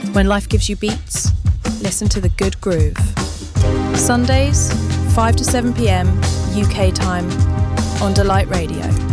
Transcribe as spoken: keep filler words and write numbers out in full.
When life gives you beats, listen to The Good Groove. Sundays, five to seven p m U K time on Delight Radio.